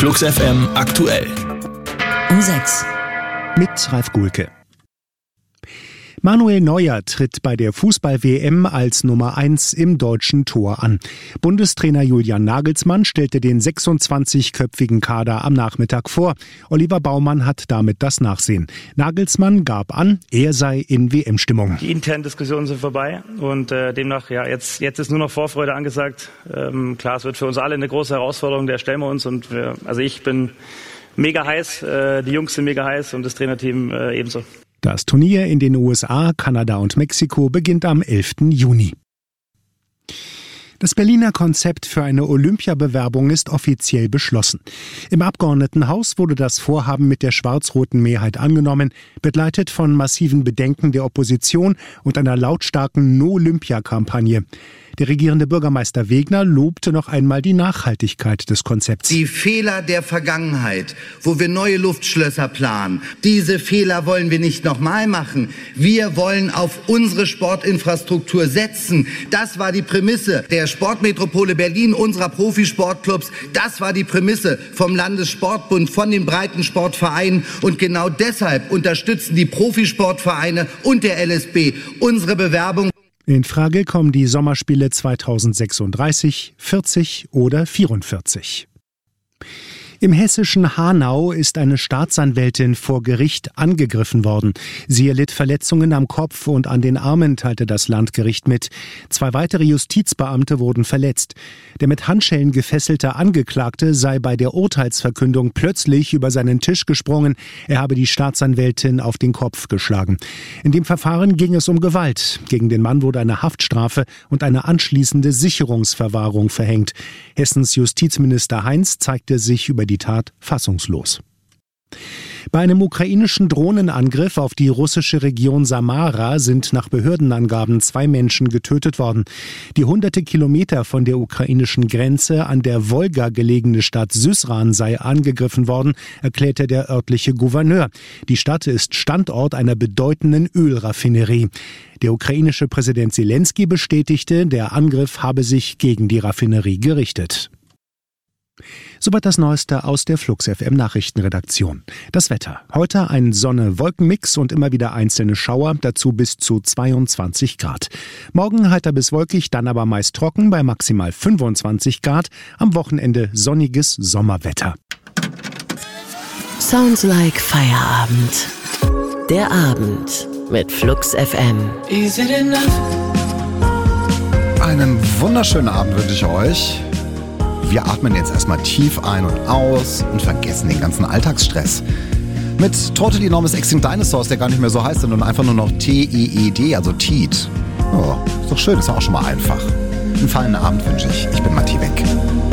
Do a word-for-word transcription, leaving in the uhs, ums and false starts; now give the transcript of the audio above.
Flux F M aktuell. Um sechs. Mit Ralf Gulke. Manuel Neuer tritt bei der Fußball-W M als Nummer eins im deutschen Tor an. Bundestrainer Julian Nagelsmann stellte den sechsundzwanzigköpfigen Kader am Nachmittag vor. Oliver Baumann hat damit das Nachsehen. Nagelsmann gab an, er sei in W M-Stimmung. Die internen Diskussionen sind vorbei und äh, demnach, ja, jetzt, jetzt ist nur noch Vorfreude angesagt. Ähm, klar, es wird für uns alle eine große Herausforderung, der stellen wir uns. Und wir, also ich bin mega heiß, äh, die Jungs sind mega heiß und das Trainerteam äh, ebenso. Das Turnier in den U S A, Kanada und Mexiko beginnt am elften Juni. Das Berliner Konzept für eine Olympiabewerbung ist offiziell beschlossen. Im Abgeordnetenhaus wurde das Vorhaben mit der schwarz-roten Mehrheit angenommen, begleitet von massiven Bedenken der Opposition und einer lautstarken No-Olympia-Kampagne. Der regierende Bürgermeister Wegner lobte noch einmal die Nachhaltigkeit des Konzepts. Die Fehler der Vergangenheit, wo wir neue Luftschlösser planen, diese Fehler wollen wir nicht nochmal machen. Wir wollen auf unsere Sportinfrastruktur setzen. Das war die Prämisse der Sportmetropole Berlin, unserer Profisportclubs. Das war die Prämisse vom Landessportbund, von den Breitensportvereinen. Und genau deshalb unterstützen die Profisportvereine und der L S B unsere Bewerbung. In Frage kommen die Sommerspiele zweitausendsechsunddreißig, vierzig oder vierundvierzig. Im hessischen Hanau ist eine Staatsanwältin vor Gericht angegriffen worden. Sie erlitt Verletzungen am Kopf und an den Armen, teilte das Landgericht mit. Zwei weitere Justizbeamte wurden verletzt. Der mit Handschellen gefesselte Angeklagte sei bei der Urteilsverkündung plötzlich über seinen Tisch gesprungen. Er habe die Staatsanwältin auf den Kopf geschlagen. In dem Verfahren ging es um Gewalt. Gegen den Mann wurde eine Haftstrafe und eine anschließende Sicherungsverwahrung verhängt. Hessens Justizminister Heinz zeigte sich über die die Tat fassungslos. Bei einem ukrainischen Drohnenangriff auf die russische Region Samara sind nach Behördenangaben zwei Menschen getötet worden. Die hunderte Kilometer von der ukrainischen Grenze an der Wolga gelegene Stadt Sysran sei angegriffen worden, erklärte der örtliche Gouverneur. Die Stadt ist Standort einer bedeutenden Ölraffinerie. Der ukrainische Präsident Zelensky bestätigte, der Angriff habe sich gegen die Raffinerie gerichtet. Soweit das Neueste aus der Flux F M Nachrichtenredaktion. Das Wetter. Heute ein Sonne-Wolken-Mix und immer wieder einzelne Schauer, dazu bis zu zweiundzwanzig Grad. Morgen heiter bis wolkig, dann aber meist trocken bei maximal fünfundzwanzig Grad. Am Wochenende sonniges Sommerwetter. Sounds like Feierabend. Der Abend mit Flux F M. Is it enough? Einen wunderschönen Abend wünsche ich euch. Wir atmen jetzt erstmal tief ein und aus und vergessen den ganzen Alltagsstress. Mit Totally Enormous Extinct Dinosaurs, der gar nicht mehr so heißt, sondern einfach nur noch T E E D, also Teed. Oh, ist doch schön, ist auch schon mal einfach. Einen feinen Abend wünsche ich. Ich bin Matti Wenk.